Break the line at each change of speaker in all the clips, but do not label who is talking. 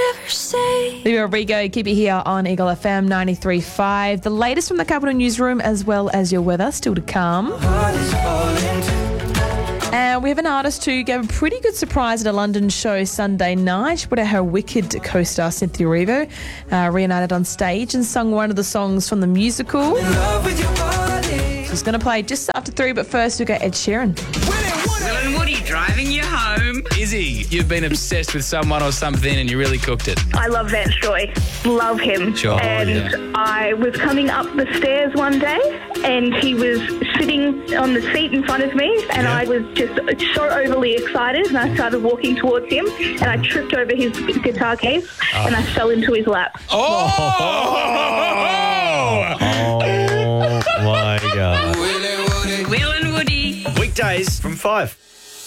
ever say.
Olivia Rodrigo, keep it here on Eagle FM 93.5. The latest from the Capital Newsroom, as well as your weather, still to come. And we have an artist who gave a pretty good surprise at a London show Sunday night. She put out her Wicked co-star Cynthia Erivo, reunited on stage and sung one of the songs from the musical. She's going to play just after 3, but first we've got Ed Sheeran.
Will and Woody driving you home.
Izzy, you've been obsessed with someone or something and you really cooked it.
I love Vance Joy. Love him.
Sure,
and
yeah.
I was coming up the stairs one day and he was sitting on the seat in front of me and I was just so overly excited and I started walking towards him and I tripped over his guitar case and I fell into his lap.
Oh
my God.
Will and Woody.
Weekdays from 5.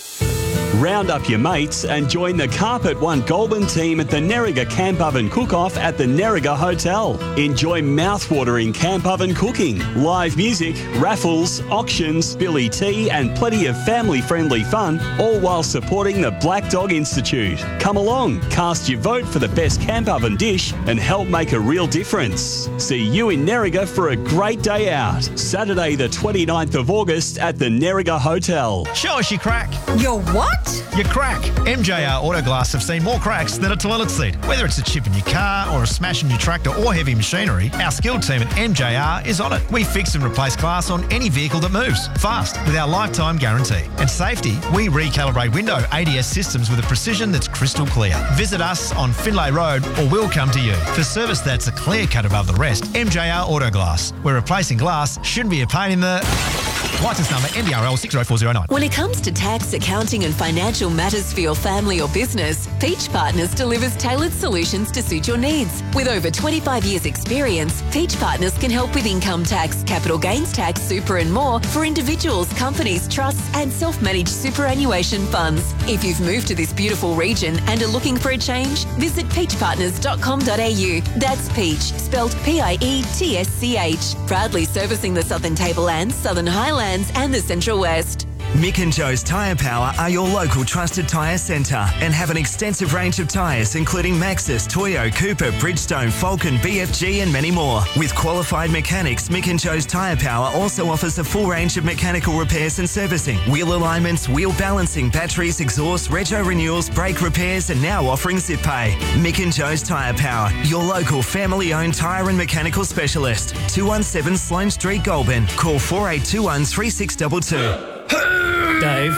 Round up your mates and join the Carpet One Goulburn team at the Nerriga Camp Oven Cook-Off at the Nerriga Hotel. Enjoy mouth-watering camp oven cooking, live music, raffles, auctions, billy tea and plenty of family-friendly fun, all while supporting the Black Dog Institute. Come along, cast your vote for the best camp oven dish and help make a real difference. See you in Nerriga for a great day out. Saturday the 29th of August at the Nerriga Hotel.
Show us your crack.
Your what?
Your crack. MJR Autoglass have seen more cracks than a toilet seat. Whether it's a chip in your car or a smash in your tractor or heavy machinery, our skilled team at MJR is on it. We fix and replace glass on any vehicle that moves, fast, with our lifetime guarantee. And safety, we recalibrate window ADS systems with a precision that's crystal clear. Visit us on Finlay Road or we'll come to you. For service that's a clear cut above the rest, MJR Autoglass, where replacing glass shouldn't be a pain in the... Licence number MBRL 60409.
When it comes to tax, accounting and financial matters for your family or business, Peach Partners delivers tailored solutions to suit your needs. With over 25 years experience, Peach Partners can help with income tax, capital gains tax, super and more for individuals, companies, trusts and self-managed superannuation funds. If you've moved to this beautiful region and are looking for a change, visit peachpartners.com.au. That's Peach, spelled P-I-E-T-S-C-H. Proudly servicing the Southern Tablelands, Southern Highlands and the Central West.
Mick and Joe's Tyre Power are your local trusted tyre centre and have an extensive range of tyres including Maxxis, Toyo, Cooper, Bridgestone, Falcon, BFG and many more. With qualified mechanics, Mick and Joe's Tyre Power also offers a full range of mechanical repairs and servicing, wheel alignments, wheel balancing, batteries, exhaust, rego renewals, brake repairs and now offering zip pay. Mick and Joe's Tyre Power, your local family-owned tyre and mechanical specialist. 217 Sloane Street, Goulburn. Call 4821 3622.
Dave,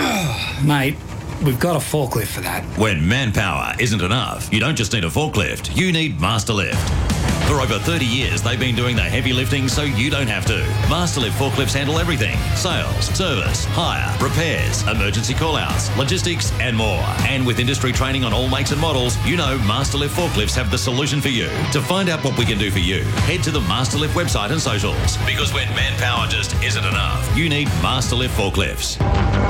mate, we've got a forklift for that.
When manpower isn't enough, you don't just need a forklift, you need Masterlift. For over 30 years, they've been doing the heavy lifting so you don't have to. Masterlift forklifts handle everything: sales, service, hire, repairs, emergency call-outs, logistics and more. And with industry training on all makes and models, you know Masterlift forklifts have the solution for you. To find out what we can do for you, head to the Masterlift website and socials. Because when manpower just isn't enough, you need Masterlift forklifts.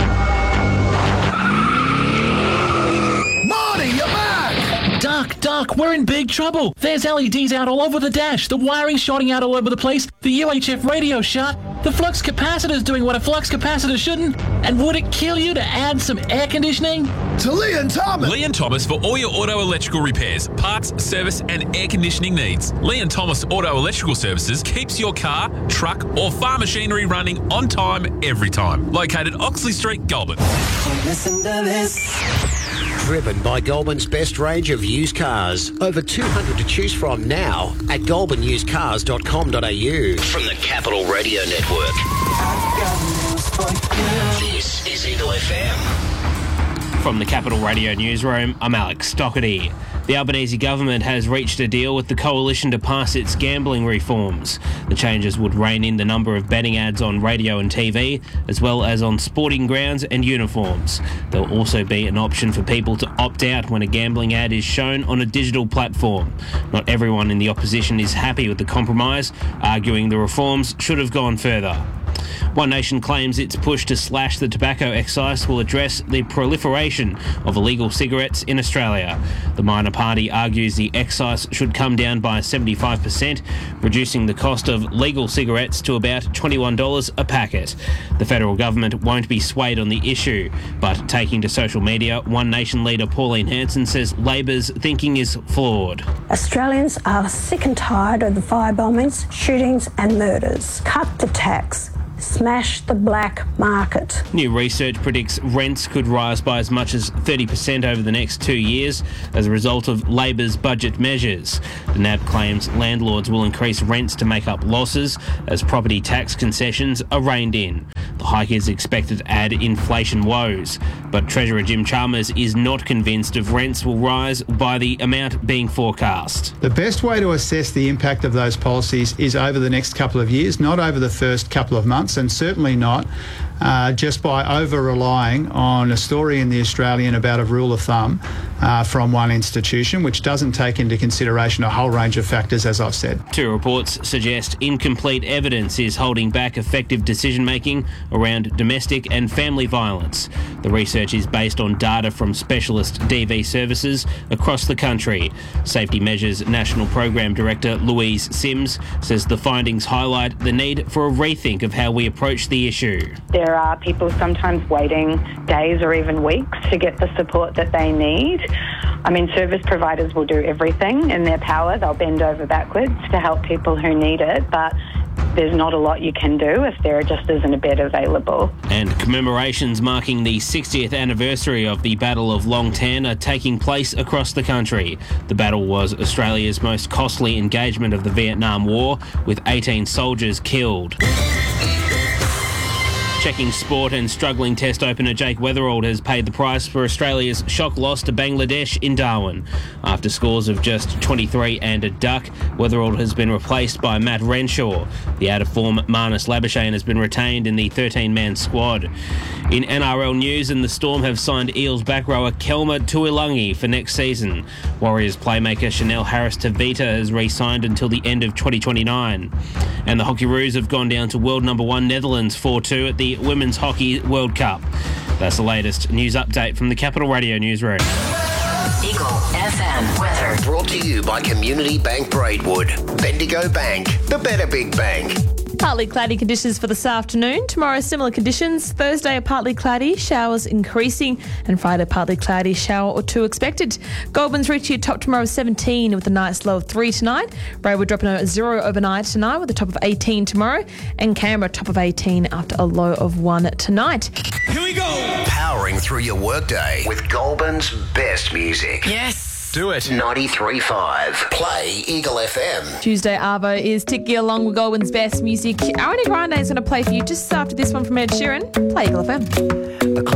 Marty, you're back! Duck, we're in big trouble. There's LEDs out all over the dash, the wiring's shorting out all over the place, the UHF radio's shut, the flux capacitor's doing what a flux capacitor shouldn't, and would it kill you to add some air conditioning?
To Lee and Thomas! Lee and Thomas for all your auto electrical repairs, parts, service and air conditioning needs. Lee and Thomas Auto Electrical Services keeps your car, truck or farm machinery running on time every time. Located Oxley Street, Goulburn.
Listen to this. Driven by Goulburn's best range of used cars. Over 200 to choose from now at goulburnusedcars.com.au. From the Capital Radio Network. This is Eagle FM.
From the Capital Radio Newsroom, I'm Alex Stockerty. The Albanese government has reached a deal with the Coalition to pass its gambling reforms. The changes would rein in the number of betting ads on radio and TV, as well as on sporting grounds and uniforms. There'll also be an option for people to opt out when a gambling ad is shown on a digital platform. Not everyone in the opposition is happy with the compromise, arguing the reforms should have gone further. One Nation claims its push to slash the tobacco excise will address the proliferation of illegal cigarettes in Australia. The minor party argues the excise should come down by 75%, reducing the cost of legal cigarettes to about $21 a packet. The federal government won't be swayed on the issue, but taking to social media, One Nation leader Pauline Hanson says Labor's thinking is flawed.
Australians are sick and tired of the fire bombings, shootings and murders. Cut the tax. Smash the black market.
New research predicts rents could rise by as much as 30% over the next 2 years as a result of Labor's budget measures. The NAB claims landlords will increase rents to make up losses as property tax concessions are reined in. The hike is expected to add inflation woes, but Treasurer Jim Chalmers is not convinced of rents will rise by the amount being forecast.
The best way to assess the impact of those policies is over the next couple of years, not over the first couple of months, and certainly not just by over-relying on a story in The Australian about a rule of thumb from one institution, which doesn't take into consideration a whole range of factors, as I've said.
Two reports suggest incomplete evidence is holding back effective decision-making around domestic and family violence. The research is based on data from specialist DV services across the country. Safety Measures National Program Director Louise Sims says the findings highlight the need for a rethink of how we approach the issue.
There are people sometimes waiting days or even weeks to get the support that they need. I mean, service providers will do everything in their power. They'll bend over backwards to help people who need it, but there's not a lot you can do if there just isn't a bed available.
And commemorations marking the 60th anniversary of the Battle of Long Tan are taking place across the country. The battle was Australia's most costly engagement of the Vietnam War, with 18 soldiers killed. Checking sport, and struggling Test opener Jake Weatherald has paid the price for Australia's shock loss to Bangladesh in Darwin. After scores of just 23 and a duck, Weatherald has been replaced by Matt Renshaw. The out-of-form Marnus Labuschagne has been retained in the 13-man squad. In NRL news, and the Storm have signed Eels back rower Kelma Tuilagi for next season. Warriors playmaker Chanel Harris-Tavita has re-signed until the end of 2029. And the Hockeyroos have gone down to world number 1 Netherlands 4-2 at the Women's Hockey World Cup. That's the latest news update from the Capital Radio Newsroom.
Eagle FM weather. Brought to you by Community Bank Braidwood. Bendigo Bank, the better big bank.
Partly cloudy conditions for this afternoon. Tomorrow, similar conditions. Thursday, partly cloudy, showers increasing. And Friday, partly cloudy, shower or two expected. Goulburn's reaching a top tomorrow of 17 with a night's low of 3 tonight. Braidwood dropping a 0 overnight tonight with a top of 18 tomorrow. And Canberra, top of 18 after a low of 1 tonight.
Here we go. Powering through your workday with Goulburn's best music.
Yes. Do it.
93.5. Play Eagle FM.
Tuesday, Arvo is ticking along with Goulburn's best music. Ariana Grande is going to play for you just after this one from Ed Sheeran. Play Eagle FM.